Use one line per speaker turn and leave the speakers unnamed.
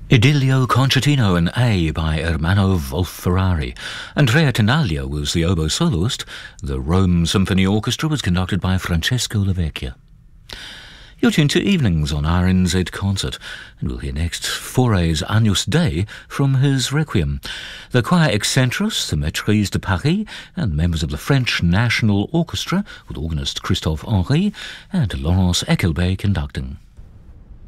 Idilio Concertino in A by Ermanno Wolf-Ferrari. Andrea Tenaglia was the oboe soloist. The Rome Symphony Orchestra was conducted by Francesco Lavecchia. You're tuned to Evenings on RNZ Concert, and we'll hear next Fauré's Agnus Dei from his Requiem. The choir Excentrus, the Maîtrise de Paris, and members of the French National Orchestra, with organist Christophe Henry and Laurence Eckelbey conducting.